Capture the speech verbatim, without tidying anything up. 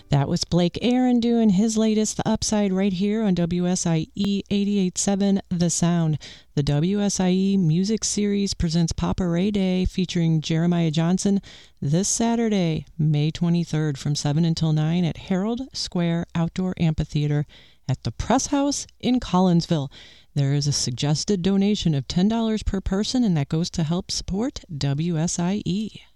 That was Blake Aaron doing his latest, The Upside, right here on W S I E eighty-eight point seven The Sound. The W S I E Music Series presents Papa Ray Day featuring Jeremiah Johnson this Saturday, May twenty-third from seven until nine at Herald Square Outdoor Amphitheater at the Press House in Collinsville. There is a suggested donation of ten dollars per person, and that goes to help support W S I E.